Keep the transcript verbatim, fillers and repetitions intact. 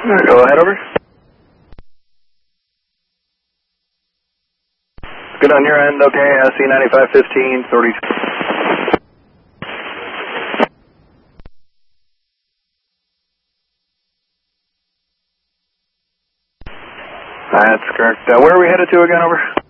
Go ahead, over. Good on your end, okay, S C ninety-five fifteen, thirty. That's correct. Uh, where are we headed to again, over?